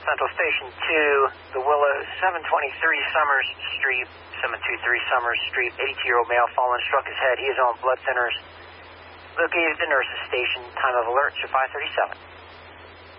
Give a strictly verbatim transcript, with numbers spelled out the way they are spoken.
Central Station two, the Willow, seven twenty-three Summers Street, seven two three Summers Street, eighty-two-year-old male fallen, struck his head. He is on blood thinners. Located at the nurse's station. Time of alert, five thirty-seven.